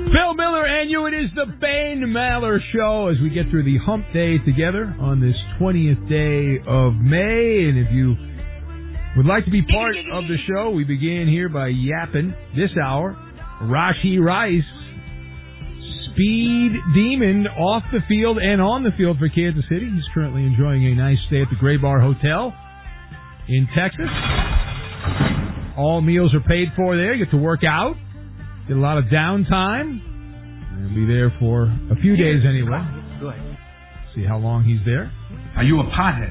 Bill Miller and you. It is the Ben Maller Show as we get through the hump day together on this 20th day of May. And if you would like to be part of the show, we begin here by yapping this hour. Rashee Rice, speed demon off the field and on the field for Kansas City. He's currently enjoying a nice stay at the Gray Bar Hotel in Texas. All meals are paid for there. You get to work out. Get a lot of downtime. And be there for a few days anyway. Good. See how long he's there. Are you a pothead?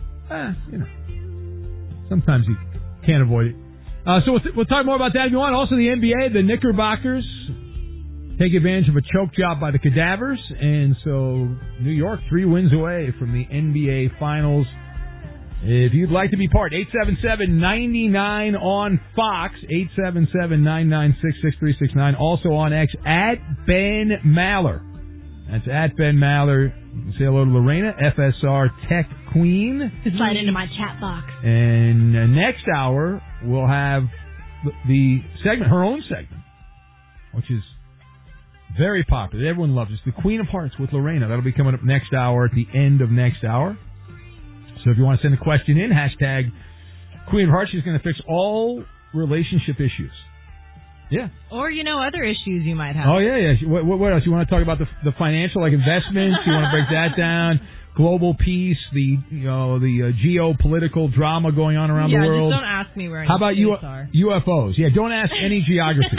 Sometimes you can't avoid it. So we'll talk more about that if you want. Also, the NBA, the Knickerbockers take advantage of a choke job by the Cadavers. And so New York 3 wins away from the NBA Finals. If you'd like to be part, 877-99 on Fox, 877-996-6369. Also on X, at Ben Maller. That's at Ben Maller. You can say hello to Lorena, FSR Tech Queen. Slide into my chat box. And next hour, we'll have the segment, her own segment, which is very popular. Everyone loves it. It's the Queen of Hearts with Lorena. That'll be coming up next hour at the end of next hour. So if you want to send a question in, hashtag Queen of Hearts. She's going to fix all relationship issues. Yeah. Or, other issues you might have. Oh, yeah. What else? You want to talk about the financial, like investments? You want to break that down? Global peace, the geopolitical drama going on around the world. Yeah, just don't ask me where How about are. UFOs? Yeah, don't ask any geography.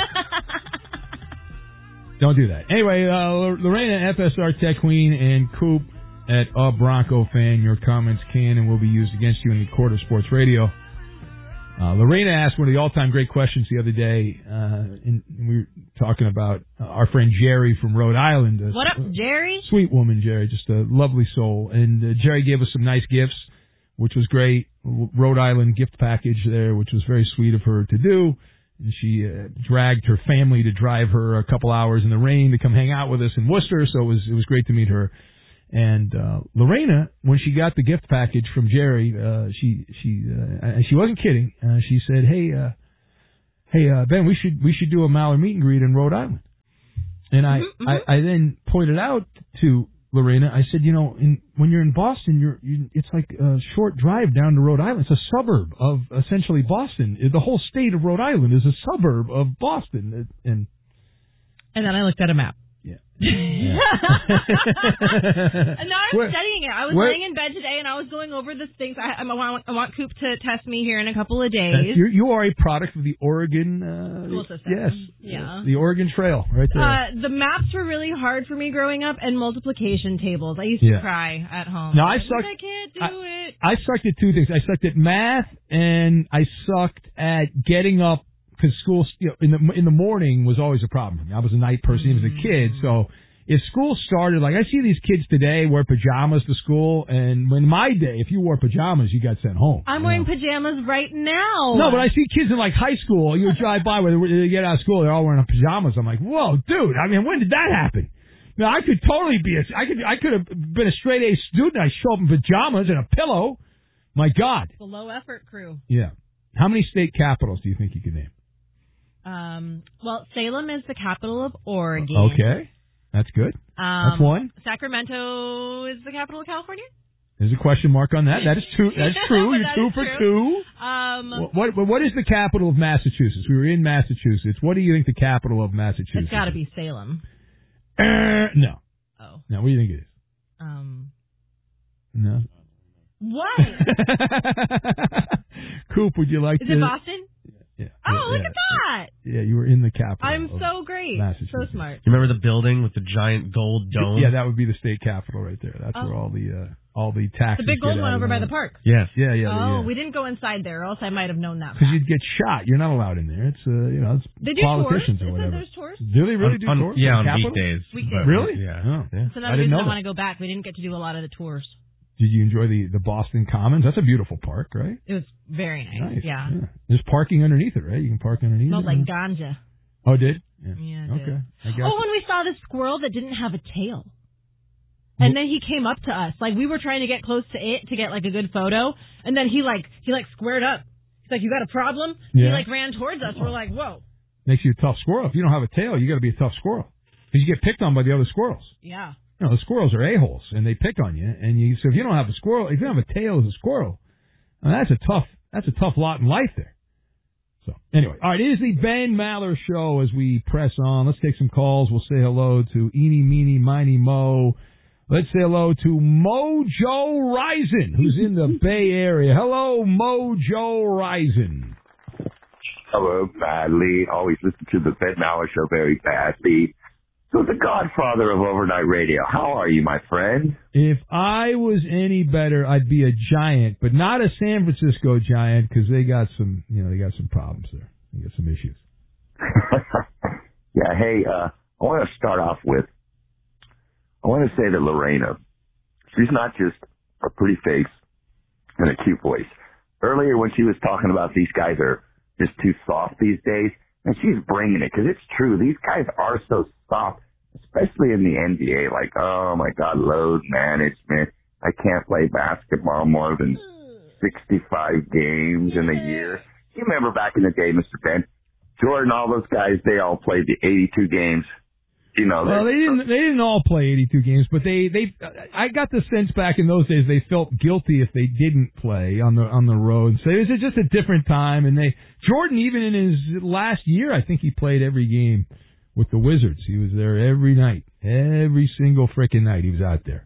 Don't do that. Anyway, Lorena, FSR Tech Queen, and Coop at A Bronco Fan. Your comments can and will be used against you in the court of sports radio. Lorena asked one of the all-time great questions the other day, and we were talking about our friend Jerry from Rhode Island. What up, Jerry? Sweet woman, Jerry, just a lovely soul. And Jerry gave us some nice gifts, which was great. Rhode Island gift package there, which was very sweet of her to do. And she dragged her family to drive her a couple hours in the rain to come hang out with us in Worcester, so it was great to meet her. And Lorena, when she got the gift package from Jerry, she wasn't kidding. She said, "Hey, Ben, we should do a Maller meet and greet in Rhode Island." And I then pointed out to Lorena, I said, when you're in Boston, it's like a short drive down to Rhode Island. It's a suburb of essentially Boston. The whole state of Rhode Island is a suburb of Boston. And then I looked at a map. Yeah. And now I'm studying it. I was laying in bed today and I was going over the things. I want Coop to test me here in a couple of days. You are a product of the Oregon school system. Yes. Yeah. The Oregon Trail, right there. The maps were really hard for me growing up, and multiplication tables. I used to cry at home. No, I can't do it. I sucked at two things. I sucked at math, and I sucked at getting up. Because school, in the morning was always a problem for me. I was a night person, even as a kid. So if school started, like I see these kids today wear pajamas to school, and in my day, if you wore pajamas, you got sent home. I'm wearing pajamas right now. No, but I see kids in like high school. You drive by where they get out of school, they're all wearing pajamas. I'm like, whoa, dude. I mean, when did that happen? Now I could totally be I could have been a straight A student. I show up in pajamas and a pillow. My God. The low effort crew. Yeah. How many state capitals do you think you could name? Well, Salem is the capital of Oregon. Okay. That's good. That's one. Sacramento is the capital of California? There's a question mark on that. That is two. That's true. You're two for two. What is the capital of Massachusetts? We were in Massachusetts. What do you think the capital of Massachusetts is? It's got to be Salem. No. Oh. No, what do you think it is? No. What? Coop, would you like to... Is it Boston? Yeah. Oh, look at that! Yeah, you were in the capital. I'm so great. So smart. You remember the building with the giant gold dome? Yeah, that would be the state capitol right there. That's where all the taxes. The big gold one over by the park. Yes. Yeah. We didn't go inside there, or else I might have known that. Because you'd get shot. You're not allowed in there. It's it's they do politicians tours? or whatever. There's tours? Do they really do tours? Yeah, on Capitol? weekdays. Really? Yeah. Oh. That's another reason I want to go back. We didn't get to do a lot of the tours. Did you enjoy the Boston Commons? That's a beautiful park, right? It was very nice. Yeah. There's parking underneath it, right? You can park underneath it. Smelled like ganja. Oh, did? Yeah, it okay. did. When we saw the squirrel that didn't have a tail. And then he came up to us. Like, we were trying to get close to it to get, like, a good photo. And then he squared up. He's like, you got a problem? Yeah. He, ran towards us. We're like, whoa. Makes you a tough squirrel. If you don't have a tail, you got to be a tough squirrel. Because you get picked on by the other squirrels. Yeah. You know, the squirrels are a-holes, and they pick on you. And so if you don't have a squirrel, if you don't have a tail as a squirrel, that's a tough lot in life there. So, anyway. All right, it is the Ben Maller Show as we press on. Let's take some calls. We'll say hello to Eeny, Meeny, Miny, Mo. Let's say hello to Mojo Rison, who's in the Bay Area. Hello, Mojo Rison. Hello, badly. Always listen to the Ben Maller Show very badly. So the godfather of overnight radio. How are you, my friend? If I was any better, I'd be a Giant, but not a San Francisco Giant because they got some problems there. They got some issues. Yeah. Hey, I want to start off with. I want to say that Lorena, she's not just a pretty face and a cute voice. Earlier when she was talking about these guys are just too soft these days, and she's bringing it because it's true. These guys are so soft, especially in the NBA. Like, oh my God, load management. I can't play basketball more than 65 games in a year. You remember back in the day, Mr. Ben, Jordan, all those guys, they all played the 82 games. You know, well, they didn't all play 82 games, but I got the sense back in those days they felt guilty if they didn't play on the road. So it was just a different time, and Jordan, even in his last year, I think he played every game with the Wizards. He was there every night, every single freaking night he was out there.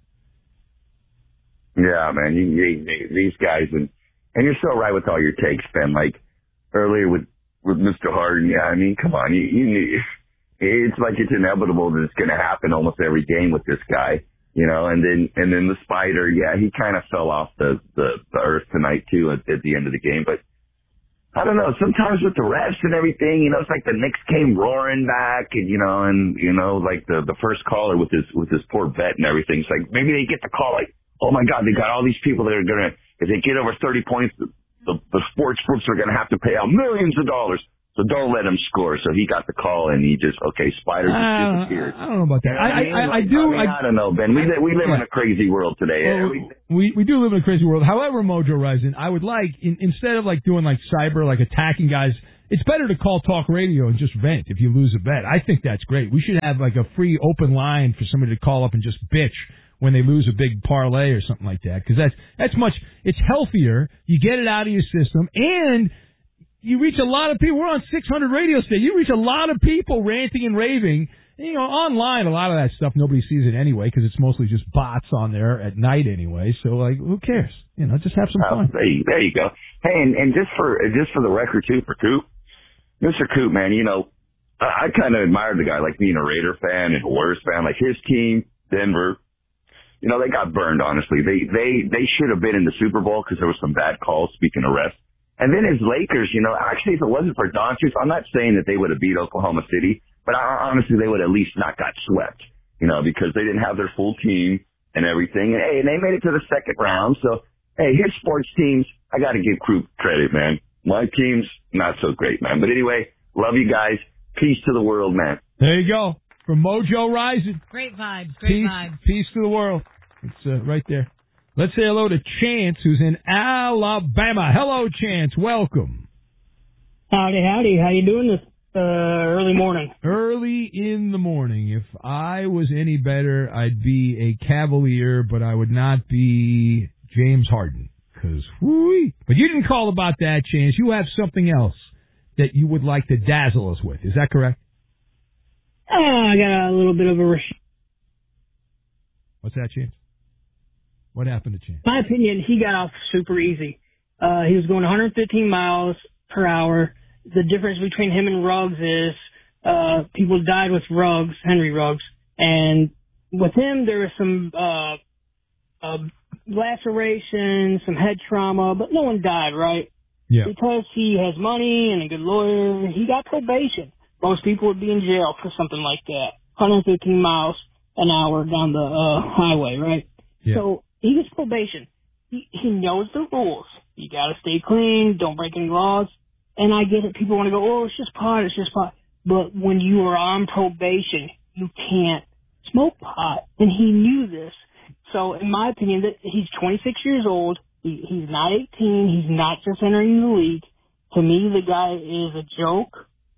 Yeah, man, these guys, and you're so right with all your takes, Ben. Like earlier with Mr. Harden, yeah, I mean, come on, you it's like it's inevitable that it's going to happen almost every game with this guy, you know. And then the Spider, yeah, he kind of fell off the earth tonight too at the end of the game. But I don't know. Sometimes with the refs and everything, you know, it's like the Knicks came roaring back, and like the first caller with his poor bet and everything. It's like maybe they get the call like, oh my God, they got all these people that are gonna, if they get over 30 points, the sports books are gonna have to pay out millions of dollars. So don't let him score. So he got the call, and he just Spider just disappeared. I don't know about that. I don't know, Ben. We live in a crazy world today. We do live in a crazy world. However, Mojo Rising, I would like instead of like doing like cyber, like attacking guys, it's better to call talk radio and just vent if you lose a bet. I think that's great. We should have like a free open line for somebody to call up and just bitch when they lose a big parlay or something like that, because it's healthier. You get it out of your system, and you reach a lot of people. We're on 600 radio stations. You reach a lot of people ranting and raving. You know, online, a lot of that stuff, nobody sees it anyway because it's mostly just bots on there at night anyway. So, like, who cares? You know, just have some fun. There you go. Hey, and just for the record, too, for Coop, Mr. Coop, man, you know, I kind of admired the guy, like being a Raider fan and a Warriors fan. Like, his team, Denver, you know, they got burned, honestly. They should have been in the Super Bowl because there was some bad calls, speaking of refs. And then his Lakers, you know, actually, if it wasn't for Doncic, I'm not saying that they would have beat Oklahoma City, but honestly, they would at least not got swept, you know, because they didn't have their full team and everything. And, hey, they made it to the second round. So, hey, his sports teams, I got to give Coop credit, man. My team's not so great, man. But anyway, love you guys. Peace to the world, man. There you go. From Mojo Rising. Great vibes. Peace to the world. It's right there. Let's say hello to Chance, who's in Alabama. Hello, Chance. Welcome. Howdy. How you doing this early morning? Early in the morning. If I was any better, I'd be a Cavalier, but I would not be James Harden. But you didn't call about that, Chance. You have something else that you would like to dazzle us with. Is that correct? I got a little bit of a... What's that, Chance? What happened to Chance? My opinion, he got off super easy. He was going 115 miles per hour. The difference between him and Ruggs is people died with Ruggs, Henry Ruggs. And with him, there was some laceration, some head trauma, but no one died, right? Yeah. Because he has money and a good lawyer, he got probation. Most people would be in jail for something like that. 115 miles an hour down the highway, right? Yeah. So he gets probation. He knows the rules. You got to stay clean. Don't break any laws. And I get it. People want to go, oh, it's just pot. But when you are on probation, you can't smoke pot. And he knew this. So in my opinion, that he's 26 years old. He's not 18. He's not just entering the league. To me, the guy is a joke.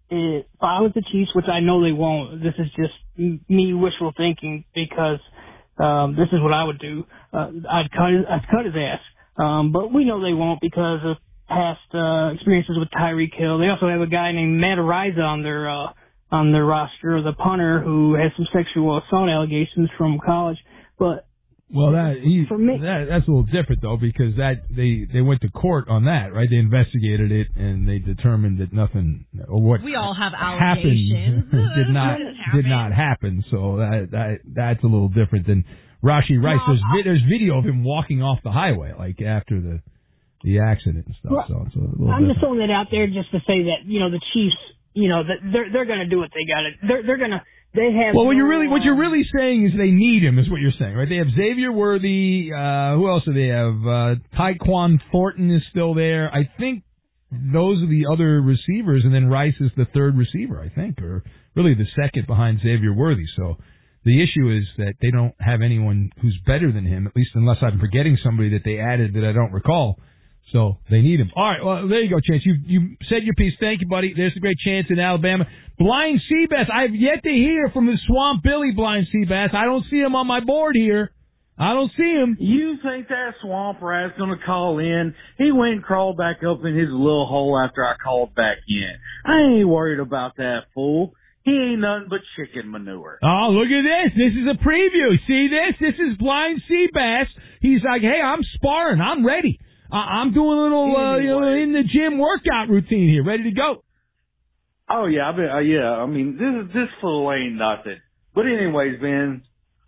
if I was the Chiefs, which I know they won't, this is just me wishful thinking because this is what I would do. I'd cut his ass. But we know they won't because of past experiences with Tyreek Hill. They also have a guy named Matt Ariza on their roster, the punter who has some sexual assault allegations from college. But that's a little different though, because they went to court on that, right? They investigated it and they determined that nothing, or what we all have allegations allegations. did not happen. So that's a little different than Rashee Rice. There's video of him walking off the highway like after the accident and stuff. So it's a little I'm different. just throwing that out there just to say that the Chiefs, that they're going to do what they got to. They're going to. They have. Well, what you're really saying is they need him, is what you're saying, right? They have Xavier Worthy. Who else do they have? Tyquan Thornton is still there. I think those are the other receivers, and then Rice is the third receiver, I think, or really the second behind Xavier Worthy. So the issue is that they don't have anyone who's better than him, at least unless I'm forgetting somebody that they added that I don't recall. So they need him. All right, well, there you go, Chance. You said your piece. Thank you, buddy. There's a great chance in Alabama. Blind Seabass. I've yet to hear from the Swamp Billy Blind Seabass. I don't see him on my board here. I don't see him. You think that Swamp Rat's going to call in? He went and crawled back up in his little hole after I called back in. I ain't worried about that fool. He ain't nothing but chicken manure. Oh, look at this. This is a preview. See this? This is Blind Seabass. He's like, hey, I'm sparring. I'm ready. I'm doing a little, in the gym workout routine here, ready to go. Oh yeah, I mean, this fool ain't nothing. But anyways, Ben,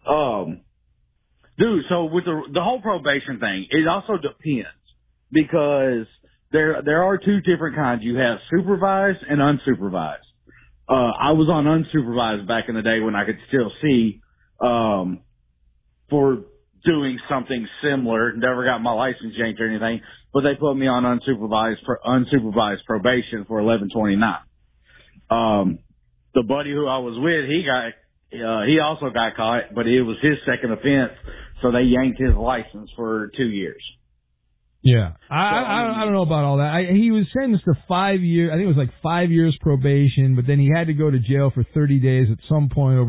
dude. So with the whole probation thing, it also depends because there are two different kinds. You have supervised and unsupervised. I was on unsupervised back in the day when I could still see, for doing something similar. Never got my license yanked or anything, but they put me on unsupervised probation for 1129. The buddy who I was with, he also got caught, but it was his second offense, so they yanked his license for 2 years. Yeah, I don't know about all that. He was sentenced to 5 years. I think it was like 5 years probation, but then he had to go to jail for 30 days at some point over